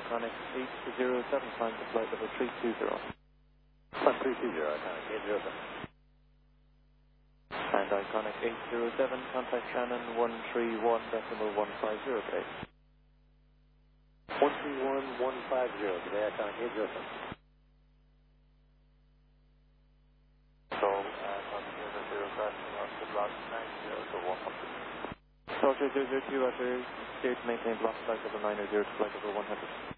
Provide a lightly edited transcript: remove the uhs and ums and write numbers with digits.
Iconic 807, climb to flight level 320. Flight 320, Iconic 807. And Iconic 807, contact Shannon 131.150 today. 131.150 today, Iconic 807. So, continue the crossing of the block 90 to 100. Soldier 002, after state maintain block flight level 90 to flight level 100.